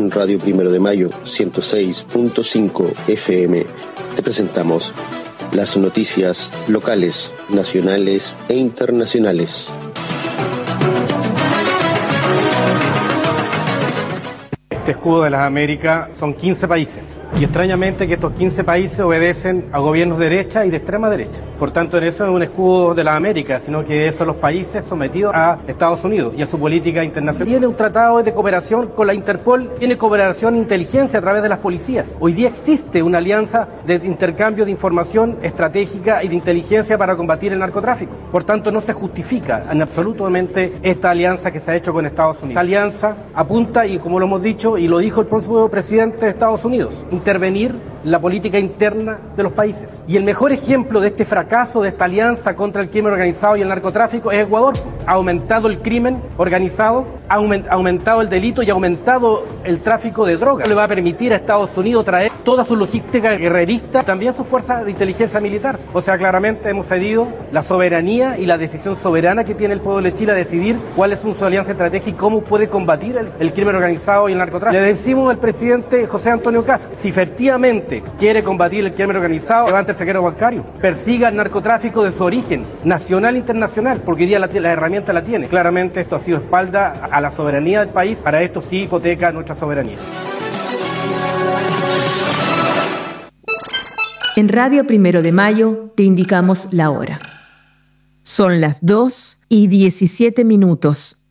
en Radio Primero de Mayo 106.5 FM te presentamos las noticias locales, nacionales e internacionales. Este escudo de las Américas son 15 países. Y extrañamente que estos 15 países obedecen a gobiernos de derecha y de extrema derecha. Por tanto, en eso no es un escudo de las Américas, sino que son los países sometidos a Estados Unidos y a su política internacional. Tiene un tratado de cooperación con la Interpol, tiene cooperación e inteligencia a través de las policías. Hoy día existe una alianza de intercambio de información estratégica y de inteligencia para combatir el narcotráfico. Por tanto, no se justifica en absolutamente esta alianza que se ha hecho con Estados Unidos. Esta alianza apunta, y como lo hemos dicho, y lo dijo el propio presidente de Estados Unidos, intervenir la política interna de los países. Y el mejor ejemplo de este fracaso, de esta alianza contra el crimen organizado y el narcotráfico, es Ecuador. Ha aumentado el crimen organizado, ha aumentado el delito y ha aumentado el tráfico de drogas. Le va a permitir a Estados Unidos traer toda su logística guerrerista, también su fuerza de inteligencia militar. O sea, claramente hemos cedido la soberanía y la decisión soberana que tiene el pueblo de Chile a decidir cuál es su alianza estratégica y cómo puede combatir el crimen organizado y el narcotráfico. Le decimos al presidente José Antonio Kast, si efectivamente quiere combatir el crimen organizado, levante el secreto bancario, persiga el narcotráfico de su origen, nacional e internacional, porque hoy día la herramienta la tiene. Claramente esto ha sido espalda a la soberanía del país, para esto sí hipoteca nuestra soberanía. En Radio Primero de Mayo te indicamos la hora. Son las 2:17.